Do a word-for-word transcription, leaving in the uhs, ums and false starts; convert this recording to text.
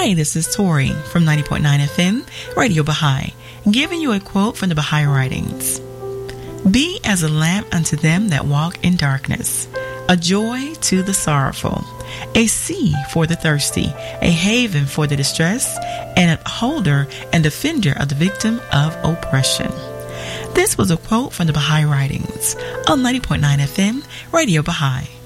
Hi, this is Tori from ninety point nine F M, Radio Baha'i, giving you a quote from the Baha'i writings. Be as a lamp unto them that walk in darkness, a joy to the sorrowful, a sea for the thirsty, a haven for the distressed, and a holder and defender of the victim of oppression. This was a quote from the Baha'i writings on ninety point nine F M, Radio Baha'i.